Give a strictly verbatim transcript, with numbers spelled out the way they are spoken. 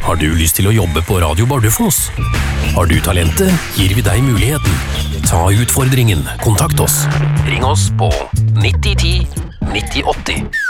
Har du lyst til å jobbe på Radio Bardufoss? Har du talentet, gir vi deg muligheten. Ta utfordringen, kontakt oss. Ring oss på nitti ti nitti åtti.